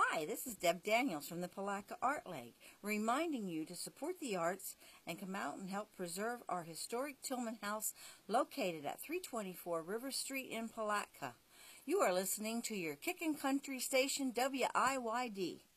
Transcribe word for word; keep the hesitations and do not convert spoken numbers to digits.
Hi, this is Deb Daniels from the Palatka Art League, reminding you to support the arts and come out and help preserve our historic Tillman House located at three twenty-four River Street in Palatka. You are listening to your Kickin' Country station, W I Y D.